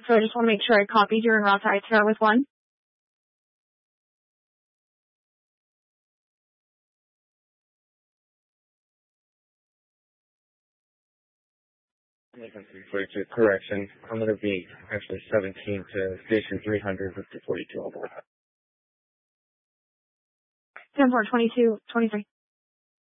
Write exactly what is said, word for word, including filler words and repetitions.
So I just want to make sure I copied your en route to start with one. forty-two, correction. I'm going to be actually seventeen to station three hundred with the forty-two on board. ten four, twenty-two, twenty-three.